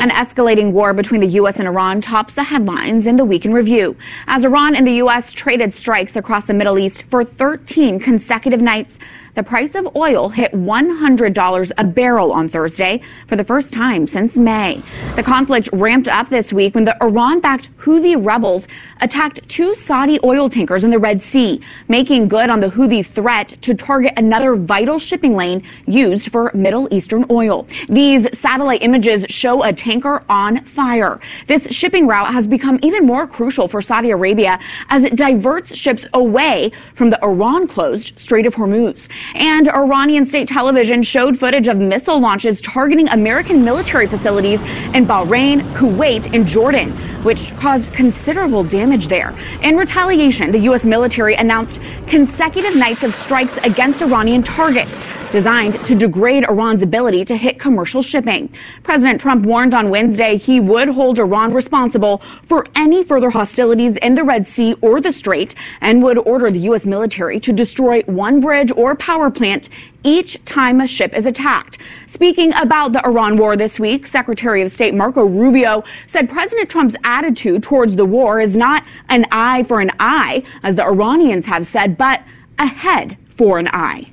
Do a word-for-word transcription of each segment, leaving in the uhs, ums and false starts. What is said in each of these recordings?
An escalating war between the U S and Iran tops the headlines in the Week in Review, as Iran and the U S traded strikes across the Middle East for thirteen consecutive nights. The price of oil hit one hundred dollars a barrel on Thursday for the first time since May. The conflict ramped up this week when the Iran-backed Houthi rebels attacked two Saudi oil tankers in the Red Sea, making good on the Houthi threat to target another vital shipping lane used for Middle Eastern oil. These satellite images show a tanker on fire. This shipping route has become even more crucial for Saudi Arabia as it diverts ships away from the Iran-closed Strait of Hormuz. And Iranian state television showed footage of missile launches targeting American military facilities in Bahrain, Kuwait, and Jordan, which caused considerable damage there. In retaliation, the U S military announced consecutive nights of strikes against Iranian targets, designed to degrade Iran's ability to hit commercial shipping. President Trump warned on Wednesday he would hold Iran responsible for any further hostilities in the Red Sea or the Strait and would order the U S military to destroy one bridge or power plant each time a ship is attacked. Speaking about the Iran war this week, Secretary of State Marco Rubio said President Trump's attitude towards the war is not an eye for an eye, as the Iranians have said, but a head for an eye.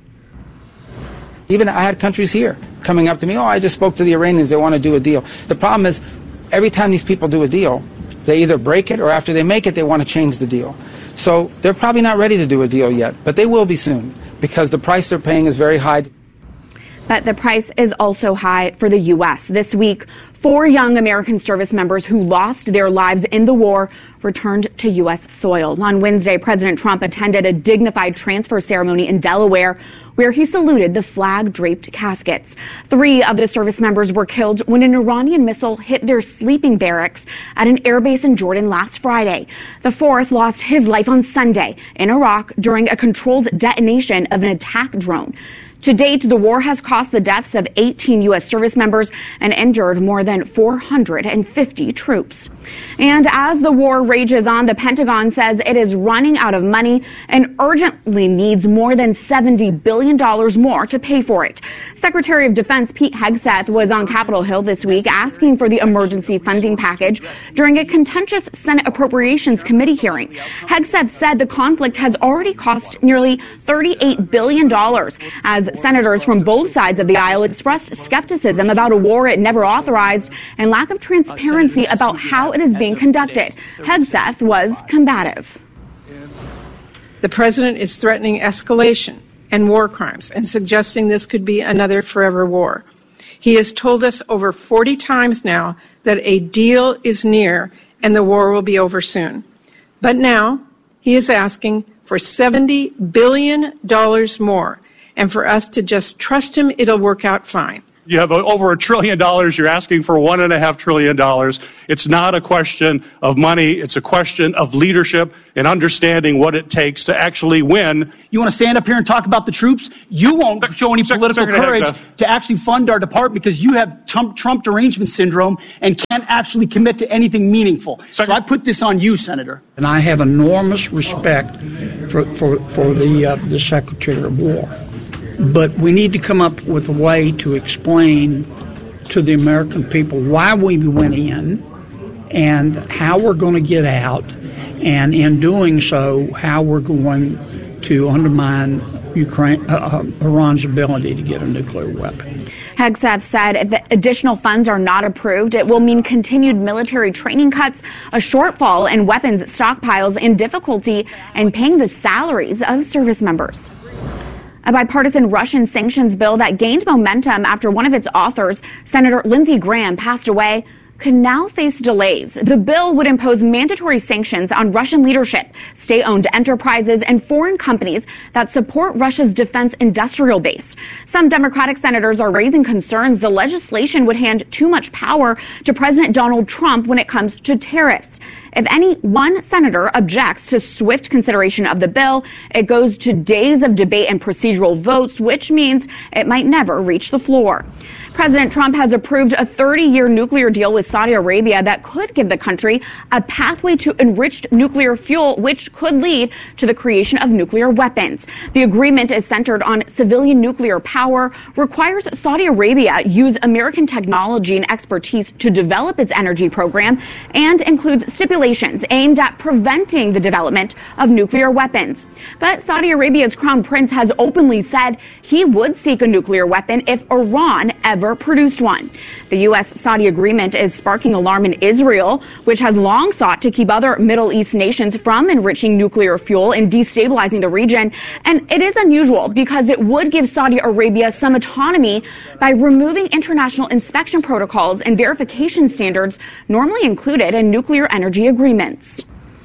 Even I had countries here coming up to me, oh, I just spoke to the Iranians, they want to do a deal. The problem is, every time these people do a deal, they either break it or after they make it, they want to change the deal. So they're probably not ready to do a deal yet, but they will be soon because the price they're paying is very high. But the price is also high for the U S. This week, four young American service members who lost their lives in the war returned to U S soil. On Wednesday, President Trump attended a dignified transfer ceremony in Delaware where he saluted the flag-draped caskets. Three of the service members were killed when an Iranian missile hit their sleeping barracks at an airbase in Jordan last Friday. The fourth lost his life on Sunday in Iraq during a controlled detonation of an attack drone. To date, the war has cost the deaths of eighteen U S service members and injured more than four hundred fifty troops. And as the war rages on, the Pentagon says it is running out of money and urgently needs more than seventy billion dollars more to pay for it. Secretary of Defense Pete Hegseth was on Capitol Hill this week asking for the emergency funding package during a contentious Senate Appropriations Committee hearing. Hegseth said the conflict has already cost nearly thirty-eight billion dollars as senators from both sides of the aisle expressed skepticism about a war it never authorized and lack of transparency about how it is being conducted. Hegseth was combative. The president is threatening escalation and war crimes and suggesting this could be another forever war. He has told us over forty times now that a deal is near and the war will be over soon. But now he is asking for seventy billion dollars more, and for us to just trust him, it'll work out fine. You have over a trillion dollars. You're asking for one and a half trillion dollars. It's not a question of money. It's a question of leadership and understanding what it takes to actually win. You want to stand up here and talk about the troops? You won't show any political courage to actually fund our department because you have Trump, Trump derangement syndrome and can't actually commit to anything meaningful. So I put this on you, Senator. And I have enormous respect for, for, for the, uh, the Secretary of War. But we need to come up with a way to explain to the American people why we went in and how we're going to get out, and in doing so, how we're going to undermine Ukraine, uh, Iran's ability to get a nuclear weapon. Hegseth said if the additional funds are not approved, it will mean continued military training cuts, a shortfall in weapons stockpiles, and difficulty in paying the salaries of service members. A bipartisan Russian sanctions bill that gained momentum after one of its authors, Senator Lindsey Graham, passed away, could now face delays. The bill would impose mandatory sanctions on Russian leadership, state-owned enterprises, and foreign companies that support Russia's defense industrial base. Some Democratic senators are raising concerns the legislation would hand too much power to President Donald Trump when it comes to tariffs. If any one senator objects to swift consideration of the bill, it goes to days of debate and procedural votes, which means it might never reach the floor. President Trump has approved a thirty-year nuclear deal with with Saudi Arabia that could give the country a pathway to enriched nuclear fuel, which could lead to the creation of nuclear weapons. The agreement is centered on civilian nuclear power, requires Saudi Arabia use American technology and expertise to develop its energy program, and includes stipulations aimed at preventing the development of nuclear weapons. But Saudi Arabia's crown prince has openly said he would seek a nuclear weapon if Iran ever produced one. The U S-Saudi agreement is sparking alarm in Israel, which has long sought to keep other Middle East nations from enriching nuclear fuel and destabilizing the region. And it is unusual because it would give Saudi Arabia some autonomy by removing international inspection protocols and verification standards normally included in nuclear energy agreements.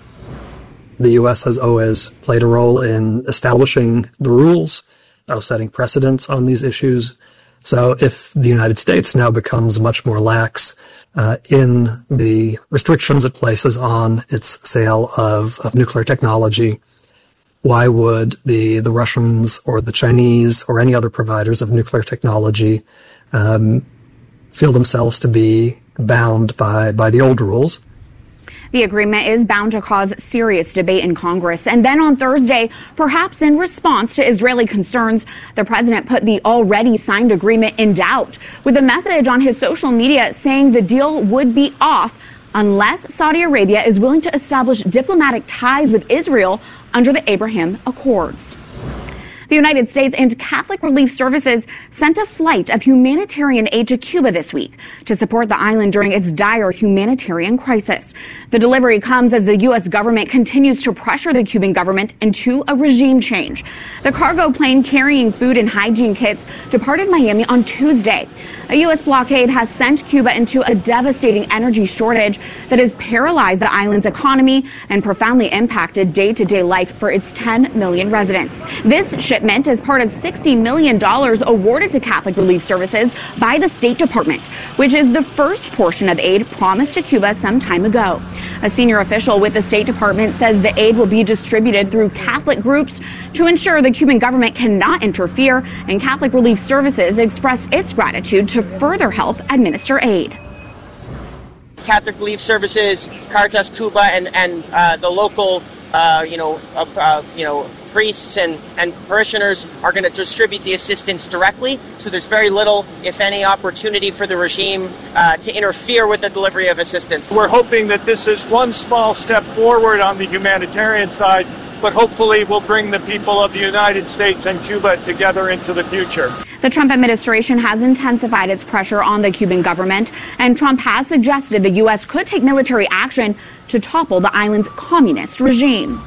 The U S has always played a role in establishing the rules, of setting precedents on these issues. So if the United States now becomes much more lax uh, in the restrictions it places on its sale of, of nuclear technology, why would the, the Russians or the Chinese or any other providers of nuclear technology um, feel themselves to be bound by, by the old rules? The agreement is bound to cause serious debate in Congress. And then on Thursday, perhaps in response to Israeli concerns, the president put the already signed agreement in doubt with a message on his social media saying the deal would be off unless Saudi Arabia is willing to establish diplomatic ties with Israel under the Abraham Accords. The United States and Catholic Relief Services sent a flight of humanitarian aid to Cuba this week to support the island during its dire humanitarian crisis. The delivery comes as the U S government continues to pressure the Cuban government into a regime change. The cargo plane carrying food and hygiene kits departed Miami on Tuesday. A U S blockade has sent Cuba into a devastating energy shortage that has paralyzed the island's economy and profoundly impacted day-to-day life for its ten million residents. This shipment is part of sixty million dollars awarded to Catholic Relief Services by the State Department, which is the first portion of aid promised to Cuba some time ago. A senior official with the State Department says the aid will be distributed through Catholic groups to ensure the Cuban government cannot interfere, and Catholic Relief Services expressed its gratitude to further help administer aid. Catholic Relief Services, Caritas Cuba, and and uh, the local, uh, you know, uh, uh, you know, priests and, and parishioners are going to distribute the assistance directly. So there's very little, if any, opportunity for the regime uh, to interfere with the delivery of assistance. We're hoping that this is one small step forward on the humanitarian side, but hopefully will bring the people of the United States and Cuba together into the future. The Trump administration has intensified its pressure on the Cuban government, and Trump has suggested the U S could take military action to topple the island's communist regime.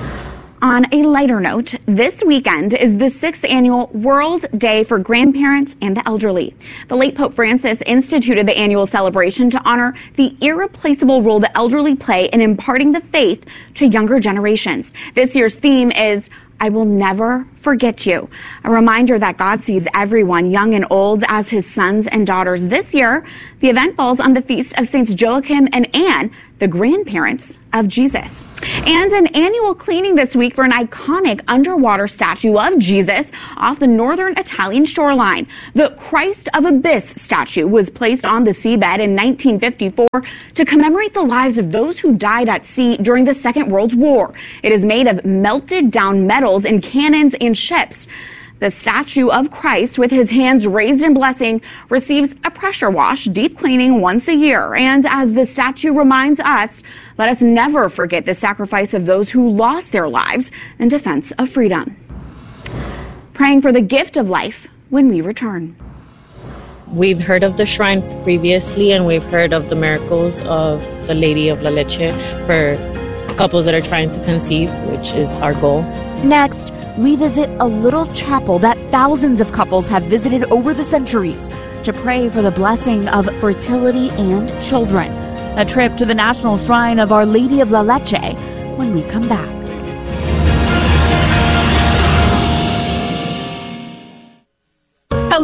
On a lighter note, this weekend is the sixth annual World Day for Grandparents and the Elderly. The late Pope Francis instituted the annual celebration to honor the irreplaceable role the elderly play in imparting the faith to younger generations. This year's theme is I will never forget you. A reminder that God sees everyone, young and old, as his sons and daughters. This year, the event falls on the feast of Saints Joachim and Anne, the grandparents of Jesus. And an annual cleaning this week for an iconic underwater statue of Jesus off the northern Italian shoreline. The Christ of Abyss statue was placed on the seabed in nineteen fifty-four to commemorate the lives of those who died at sea during the Second World War. It is made of melted down metals and cannons and ships. The statue of Christ, with his hands raised in blessing, receives a pressure wash, deep cleaning once a year. And as the statue reminds us, let us never forget the sacrifice of those who lost their lives in defense of freedom. Praying for the gift of life when we return. We've heard of the shrine previously, and we've heard of the miracles of the Lady of La Leche for couples that are trying to conceive, which is our goal. Next, we visit a little chapel that thousands of couples have visited over the centuries to pray for the blessing of fertility and children. A trip to the National Shrine of Our Lady of La Leche when we come back.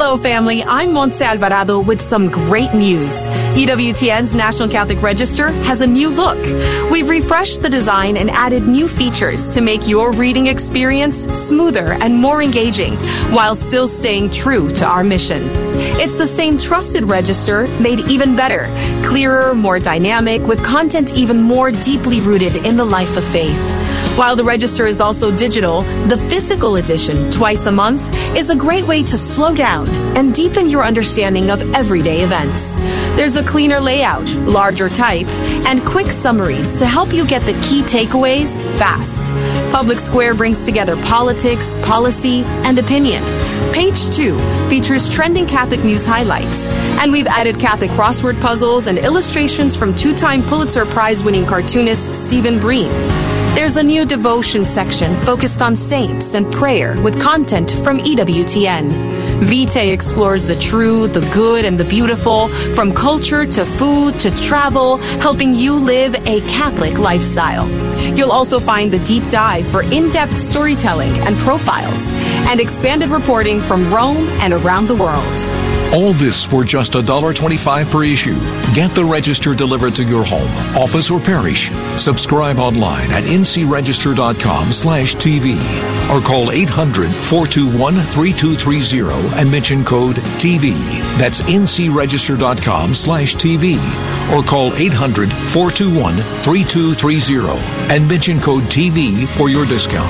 Hello, family. I'm Montse Alvarado with some great news. E W T N's National Catholic Register has a new look. We've refreshed the design and added new features to make your reading experience smoother and more engaging, while still staying true to our mission. It's the same trusted register, made even better, clearer, more dynamic, with content even more deeply rooted in the life of faith. While the register is also digital, the physical edition, twice a month, is a great way to slow down and deepen your understanding of everyday events. There's a cleaner layout, larger type, and quick summaries to help you get the key takeaways fast. Public Square brings together politics, policy, and opinion. Page two features trending Catholic news highlights, and we've added Catholic crossword puzzles and illustrations from two-time Pulitzer Prize-winning cartoonist Stephen Breen. There's a new devotion section focused on saints and prayer with content from E W T N. Vitae explores the true, the good, and the beautiful, from culture to food to travel, helping you live a Catholic lifestyle. You'll also find the deep dive for in-depth storytelling and profiles, and expanded reporting from Rome and around the world. All this for just one dollar and twenty-five cents per issue. Get the register delivered to your home, office, or parish. Subscribe online at ncregister.com slash TV or call eight hundred, four two one, three two three zero and mention code T V. That's ncregister.com slash TV or call eight hundred, four two one, three two three zero and mention code T V for your discount.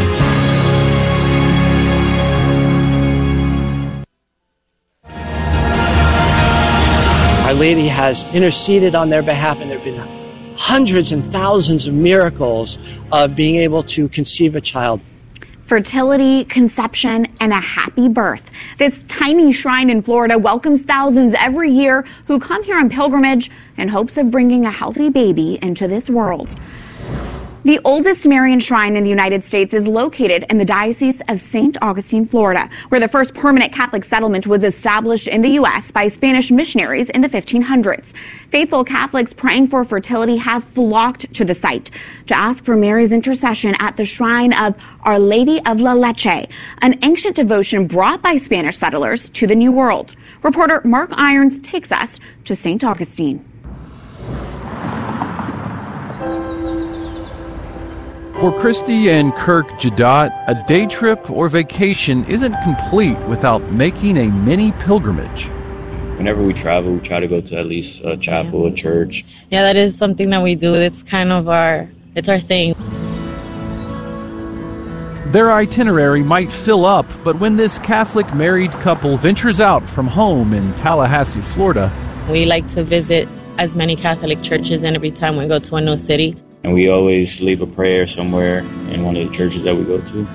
Our Lady has interceded on their behalf, and there have been hundreds and thousands of miracles of being able to conceive a child. Fertility, conception, and a happy birth. This tiny shrine in Florida welcomes thousands every year who come here on pilgrimage in hopes of bringing a healthy baby into this world. The oldest Marian shrine in the United States is located in the Diocese of Saint Augustine, Florida, where the first permanent Catholic settlement was established in the U S by Spanish missionaries in the fifteen hundreds. Faithful Catholics praying for fertility have flocked to the site to ask for Mary's intercession at the shrine of Our Lady of La Leche, an ancient devotion brought by Spanish settlers to the New World. Reporter Mark Irons takes us to Saint Augustine. For Christy and Kirk Jadot, a day trip or vacation isn't complete without making a mini pilgrimage. Whenever we travel, we try to go to at least a chapel, a church. Yeah, that is something that we do. It's kind of our, it's our thing. Their itinerary might fill up, but when this Catholic married couple ventures out from home in Tallahassee, Florida, we like to visit as many Catholic churches, and every time we go to a new city, and we always leave a prayer somewhere in one of the churches that we go to.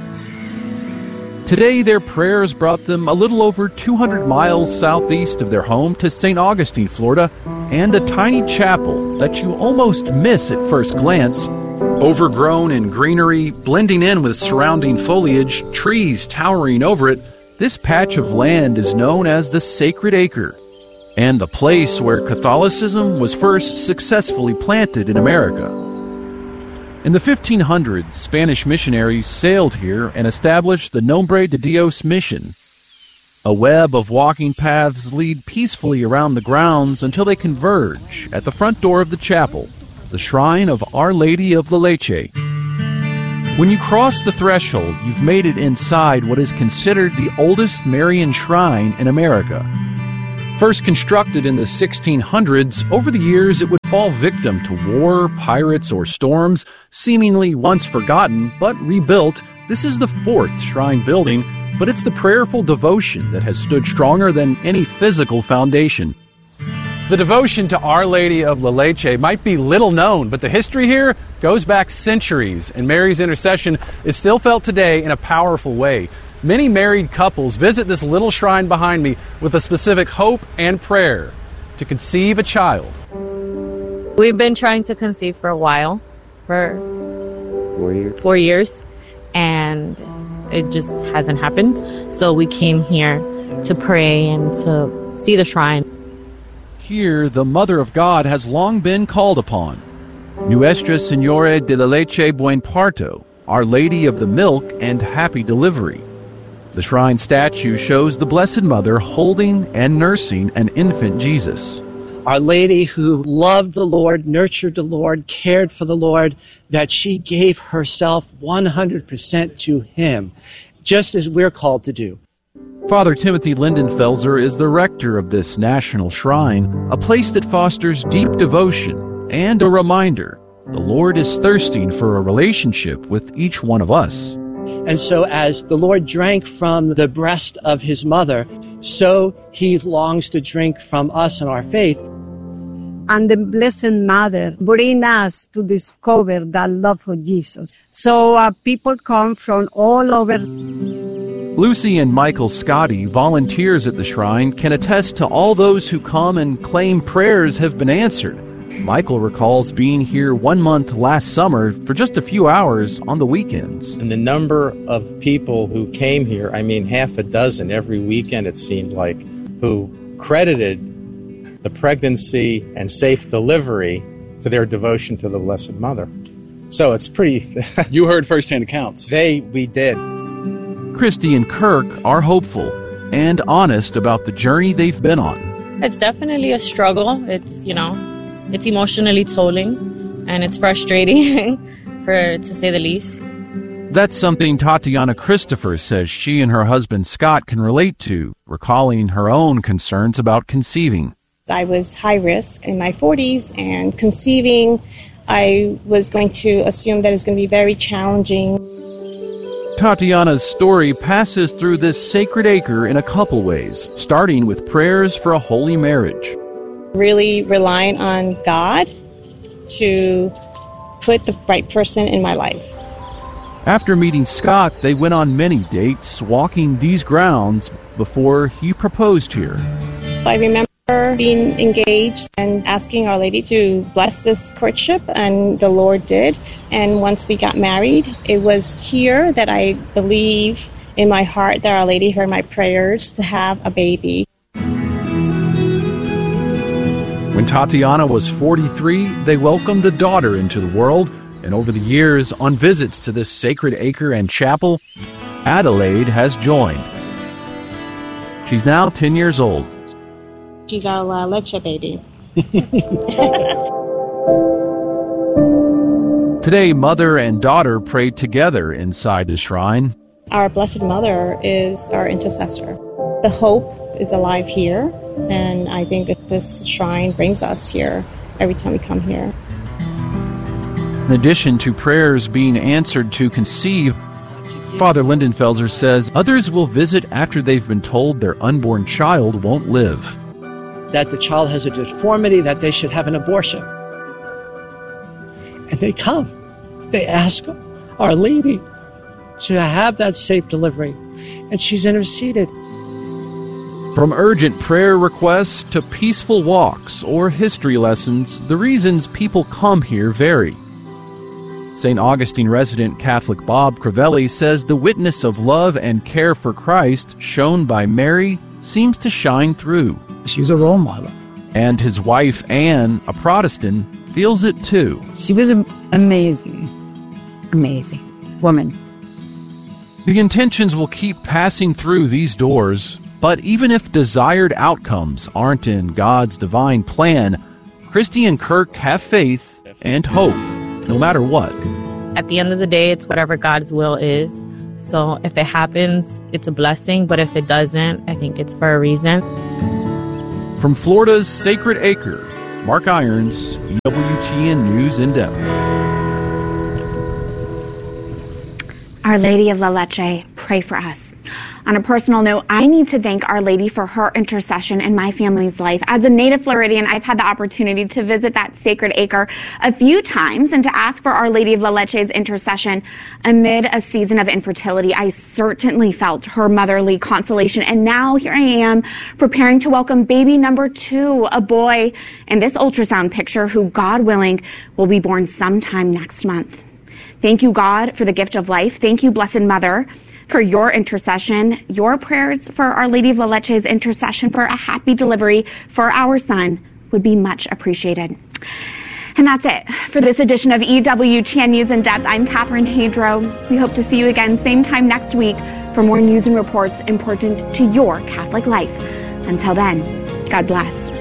Today, their prayers brought them a little over two hundred miles southeast of their home to Saint Augustine, Florida, and a tiny chapel that you almost miss at first glance. Overgrown in greenery, blending in with surrounding foliage, trees towering over it, this patch of land is known as the Sacred Acre, and the place where Catholicism was first successfully planted in America. In the fifteen hundreds, Spanish missionaries sailed here and established the Nombre de Dios mission. A web of walking paths lead peacefully around the grounds until they converge at the front door of the chapel, the shrine of Our Lady of La Leche. When you cross the threshold, you've made it inside what is considered the oldest Marian shrine in America. First constructed in the sixteen hundreds, over the years it would fall victim to war, pirates, or storms, seemingly once forgotten, but rebuilt. This is the fourth shrine building, but it's the prayerful devotion that has stood stronger than any physical foundation. The devotion to Our Lady of La Leche might be little known, but the history here goes back centuries, and Mary's intercession is still felt today in a powerful way. Many married couples visit this little shrine behind me with a specific hope and prayer to conceive a child. We've been trying to conceive for a while, for four years, four years, and it just hasn't happened. So we came here to pray and to see the shrine. Here, the Mother of God has long been called upon. Nuestra Señora de la Leche Buen Parto, Our Lady of the Milk and Happy Delivery. The shrine statue shows the Blessed Mother holding and nursing an infant Jesus. Our Lady who loved the Lord, nurtured the Lord, cared for the Lord, that she gave herself one hundred percent to Him, just as we're called to do. Father Timothy Lindenfelser is the rector of this national shrine, a place that fosters deep devotion and a reminder the Lord is thirsting for a relationship with each one of us. And so as the Lord drank from the breast of His mother, so He longs to drink from us in our faith. And the Blessed Mother bring us to discover that love for Jesus. So uh, people come from all over. Lucy and Michael Scotty, volunteers at the shrine, can attest to all those who come and claim prayers have been answered. Michael recalls being here one month last summer for just a few hours on the weekends. And the number of people who came here, I mean half a dozen every weekend it seemed like, who credited the pregnancy and safe delivery to their devotion to the Blessed Mother. So it's pretty... You heard firsthand accounts. They, we did. Christy and Kirk are hopeful and honest about the journey they've been on. It's definitely a struggle. It's, you know, it's emotionally tolling and it's frustrating, for to say the least. That's something Tatiana Christopher says she and her husband Scott can relate to, recalling her own concerns about conceiving. I was high risk in my forties, and conceiving, I was going to assume that it's going to be very challenging. Tatiana's story passes through this sacred acre in a couple ways, starting with prayers for a holy marriage. Really relying on God to put the right person in my life. After meeting Scott, they went on many dates, walking these grounds before he proposed here. I remember being engaged and asking Our Lady to bless this courtship, and the Lord did. And once we got married, it was here that I believe in my heart that Our Lady heard my prayers to have a baby. When Tatiana was forty-three, they welcomed a daughter into the world, and over the years, on visits to this sacred acre and chapel, Adelaide has joined. She's now ten years old. She's our La Leche baby. Today, mother and daughter prayed together inside the shrine. Our Blessed Mother is our intercessor. The hope is alive here, and I think that this shrine brings us here every time we come here. In addition to prayers being answered to conceive, Father Lindenfelser says others will visit after they've been told their unborn child won't live. That the child has a deformity, that they should have an abortion. And they come. They ask Our Lady to have that safe delivery. And she's interceded. From urgent prayer requests to peaceful walks or history lessons, the reasons people come here vary. Saint Augustine resident Catholic Bob Crivelli says the witness of love and care for Christ shown by Mary seems to shine through. She's a role model. And his wife, Anne, a Protestant, feels it too. She was an amazing, amazing woman. The intentions will keep passing through these doors, but even if desired outcomes aren't in God's divine plan, Christy and Kirk have faith and hope, no matter what. At the end of the day, it's whatever God's will is. So if it happens, it's a blessing, but if it doesn't, I think it's for a reason. From Florida's Sacred Acre, Mark Irons, W T N News in Depth. Our Lady of La Leche, pray for us. On a personal note, I need to thank Our Lady for her intercession in my family's life. As a native Floridian, I've had the opportunity to visit that sacred acre a few times and to ask for Our Lady of La Leche's intercession amid a season of infertility. I certainly felt her motherly consolation, and now here I am preparing to welcome baby number two, a boy in this ultrasound picture who, God willing, will be born sometime next month. Thank you, God, for the gift of life. Thank you, Blessed Mother, for your intercession, your prayers for Our Lady of La Leche's intercession for a happy delivery for our son would be much appreciated. And that's it for this edition of E W T N News in Depth. I'm Catherine Hadro. We hope to see you again same time next week for more news and reports important to your Catholic life. Until then, God bless.